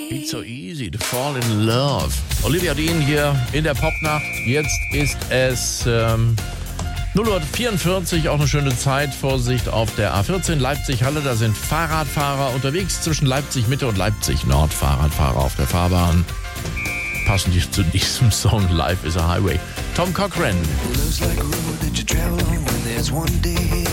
It's so easy to fall in love. Olivia Dean hier in der Popnacht. Jetzt ist es 0:44 Uhr, auch eine schöne Zeit. Vorsicht auf der A14 Leipzig-Halle. Da sind Fahrradfahrer unterwegs zwischen Leipzig-Mitte und Leipzig-Nord. Fahrradfahrer auf der Fahrbahn. Passend zu diesem Song Life is a Highway. Tom Cochrane.